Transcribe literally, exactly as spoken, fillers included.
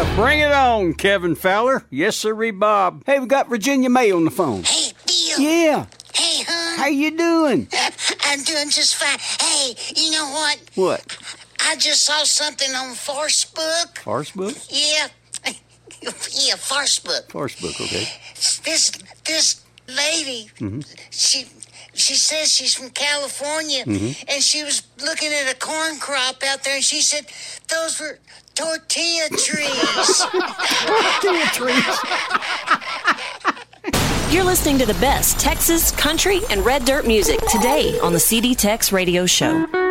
Bring it on, Kevin Fowler. Yes, sirree, Bob. Hey, we got Virginia May on the phone. Hey, Bill. Yeah. Hey, hon. How you doing? I'm doing just fine. Hey, you know what? What? I just saw something on Facebook. Farsebook? Yeah. Yeah, Facebook. Farsebook, okay. This this lady, mm-hmm. she she says she's from California, mm-hmm. and she was looking at a corn crop out there, and she said those were tortilla trees. Tortilla trees. You're listening to the best Texas, country, and red dirt music today on the C D Tex Radio Show.